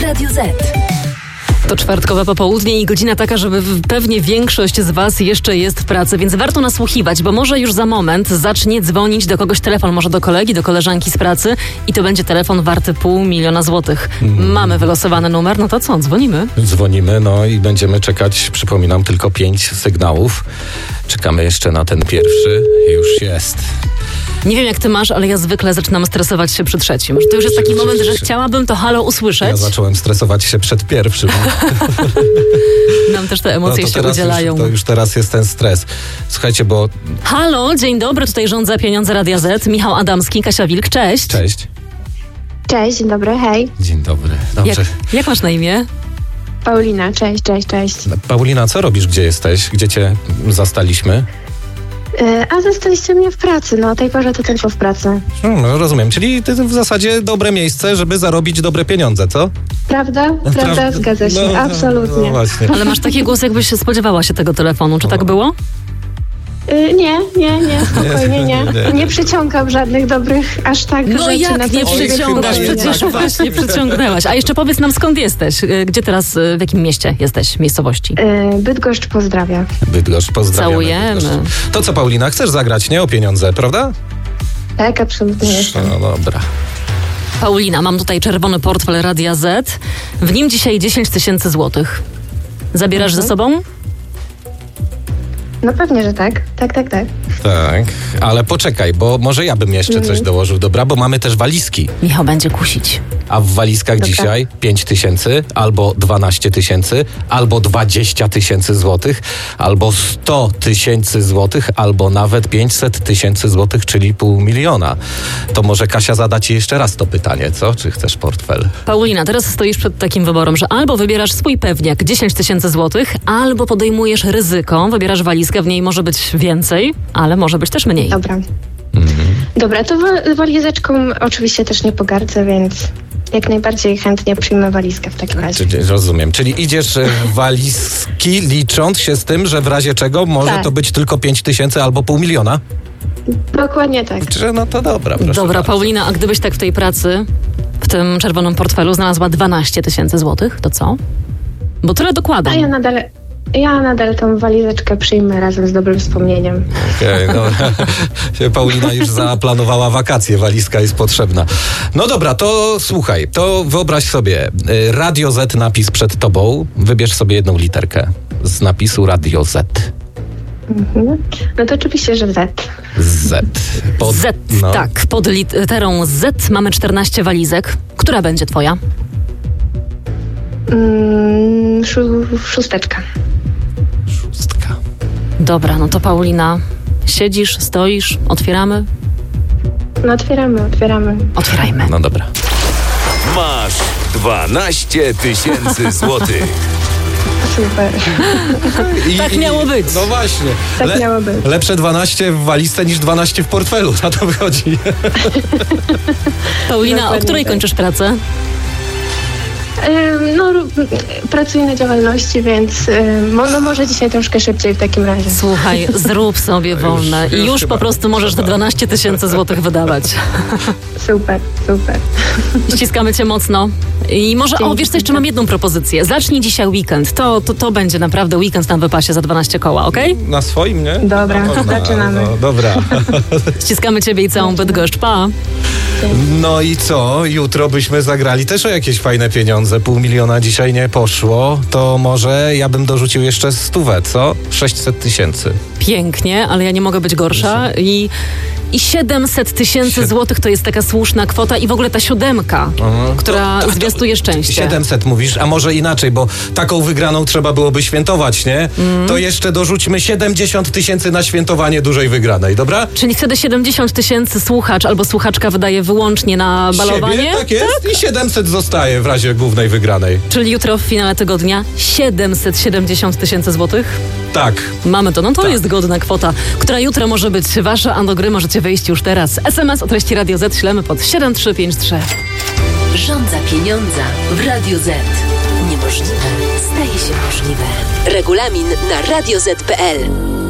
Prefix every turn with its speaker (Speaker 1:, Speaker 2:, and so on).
Speaker 1: Radio Z.
Speaker 2: To czwartkowe popołudnie i godzina taka, żeby pewnie większość z Was jeszcze jest w pracy, więc warto nasłuchiwać, bo może już za moment zacznie dzwonić do kogoś telefon, może do kolegi, do koleżanki z pracy i to będzie telefon warty 500 000 złotych. Mamy wylosowany numer, no to co, dzwonimy?
Speaker 3: Dzwonimy, no i będziemy czekać, przypominam, tylko 5 sygnałów. Czekamy jeszcze na ten pierwszy. Już jest.
Speaker 2: Nie wiem jak ty masz, ale ja zwykle zaczynam stresować się przy trzecim. To już jest taki moment, że chciałabym to halo usłyszeć.
Speaker 3: Ja zacząłem stresować się przed pierwszym.
Speaker 2: Nam też te emocje się udzielają.
Speaker 3: To już teraz jest ten stres. Słuchajcie, bo...
Speaker 2: Halo, dzień dobry, tutaj rząd za pieniądze Radia Z. Michał Adamski, Kasia Wilk, cześć.
Speaker 3: Cześć.
Speaker 4: Cześć, dzień dobry, hej.
Speaker 3: Dzień dobry. Dobrze.
Speaker 2: Jak masz na imię?
Speaker 4: Paulina, cześć.
Speaker 3: Paulina, co robisz? Gdzie jesteś? Gdzie cię zastaliśmy?
Speaker 4: A zastaliście mnie w pracy, no o tej porze to tylko w pracy.
Speaker 3: No, rozumiem, czyli to w zasadzie dobre miejsce, żeby zarobić dobre pieniądze, co?
Speaker 4: Prawda? Prawda, zgadza się, absolutnie.
Speaker 3: No właśnie.
Speaker 2: Ale masz taki głos, jakbyś się spodziewała się tego telefonu, czy tak było?
Speaker 4: Nie, spokojnie, nie. Nie przyciągam żadnych dobrych aż tak
Speaker 2: No
Speaker 4: rzeczy.
Speaker 2: jak
Speaker 4: na
Speaker 2: nie
Speaker 4: to,
Speaker 2: przyciągasz? Przecież właśnie przyciągnęłaś. A jeszcze powiedz nam, skąd jesteś? Gdzie teraz, w jakim mieście jesteś, miejscowości?
Speaker 4: Bydgoszcz pozdrawia.
Speaker 3: Bydgoszcz, pozdrawiamy.
Speaker 2: Całujemy.
Speaker 3: Bydgoszcz. To co, Paulina, chcesz zagrać, nie? O pieniądze, prawda?
Speaker 4: Tak, absolutnie jestem.
Speaker 3: No dobra.
Speaker 2: Paulina, mam tutaj czerwony portfel Radia Z. W nim dzisiaj 10 000 złotych. Zabierasz ze sobą?
Speaker 4: No pewnie, że tak. Tak.
Speaker 3: Tak, ale poczekaj, bo może ja bym jeszcze coś dołożył, dobra? Bo mamy też walizki.
Speaker 2: Michał będzie kusić.
Speaker 3: A w walizkach dzisiaj 5 000, albo 12 000, albo 20 000 złotych, albo 100 000 złotych, albo nawet 500 000 złotych, czyli 500 000. To może Kasia zada ci jeszcze raz to pytanie, co? Czy chcesz portfel?
Speaker 2: Paulina, teraz stoisz przed takim wyborem, że albo wybierasz swój pewniak 10 000 złotych, albo podejmujesz ryzyko, wybierasz walizkę, w niej może być więcej, ale może być też mniej.
Speaker 4: Dobra. Dobra, to walizeczką oczywiście też nie pogardzę, więc jak najbardziej chętnie przyjmę walizkę w takim razie.
Speaker 3: Rozumiem. Czyli idziesz w walizki licząc się z tym, że w razie czego może to być tylko 5 000 albo 500 000?
Speaker 4: Dokładnie tak.
Speaker 3: No to dobra, proszę
Speaker 2: Dobra,
Speaker 3: bardzo.
Speaker 2: Paulina, a gdybyś tak w tej pracy, w tym czerwonym portfelu znalazła 12 000 złotych, to co? Bo tyle dokładam.
Speaker 4: A ja nadal tą walizeczkę przyjmę razem z dobrym wspomnieniem.
Speaker 3: Okej, dobra. Paulina już zaplanowała wakacje, walizka jest potrzebna. No dobra, to słuchaj, to wyobraź sobie, Radio Z napis przed tobą, wybierz sobie jedną literkę z napisu Radio Z.
Speaker 4: No to oczywiście, że Z.
Speaker 3: Z.
Speaker 2: Z, tak. Pod literą Z mamy 14 walizek. Która będzie twoja?
Speaker 4: Szósteczka.
Speaker 3: Szóstka.
Speaker 2: Dobra, no to Paulina, siedzisz, stoisz, otwieramy?
Speaker 4: No otwieramy.
Speaker 2: Otwierajmy.
Speaker 3: No dobra.
Speaker 1: Masz 12 000 złotych.
Speaker 4: Super.
Speaker 2: Tak miało być.
Speaker 3: No właśnie.
Speaker 4: Tak miało być.
Speaker 3: Lepsze 12 w walizce niż 12 w portfelu, na to wychodzi.
Speaker 2: Paulina, o
Speaker 4: Dokładnie
Speaker 2: której
Speaker 4: tak.
Speaker 2: kończysz pracę?
Speaker 4: Pracuję na działalności, więc może dzisiaj troszkę szybciej w takim razie.
Speaker 2: Słuchaj, zrób sobie wolne i już
Speaker 3: chyba.
Speaker 2: po prostu możesz te 12 000 złotych wydawać.
Speaker 4: Super.
Speaker 2: Ściskamy cię mocno. I może, wiesz co, jeszcze mam jedną propozycję. Zacznij dzisiaj weekend. To będzie naprawdę weekend na wypasie za 12 koła, okej?
Speaker 3: Na swoim, nie?
Speaker 4: Dobra, zaczynamy.
Speaker 3: No, dobra.
Speaker 2: Ściskamy ciebie i całą Bydgoszcz. Pa!
Speaker 3: No i co? Jutro byśmy zagrali też o jakieś fajne pieniądze. 500 000 dzisiaj nie poszło. To może ja bym dorzucił jeszcze 100, co? 600 000.
Speaker 2: Pięknie, ale ja nie mogę być gorsza. I 700 000 złotych to jest taka słuszna kwota i w ogóle ta 7, która zwiastuje szczęście.
Speaker 3: 700 mówisz, a może inaczej, bo taką wygraną trzeba byłoby świętować, nie? To jeszcze dorzućmy 70 000 na świętowanie dużej wygranej, dobra?
Speaker 2: Czyli wtedy 70 000 słuchacz albo słuchaczka wydaje wyłącznie na balowanie?
Speaker 3: Siebie? Tak jest. Tak? I 700 zostaje w razie głównej wygranej.
Speaker 2: Czyli jutro w finale tygodnia 770 000 złotych?
Speaker 3: Tak.
Speaker 2: Mamy to. No to
Speaker 3: Tak.
Speaker 2: jest godna kwota, która jutro może być wasza, a do gry możecie wejść już teraz. SMS o treści Radio Z ślemy pod 7353.
Speaker 5: Rząd za pieniądze w Radio Z. Niemożliwe staje się możliwe. Regulamin na radioz.pl.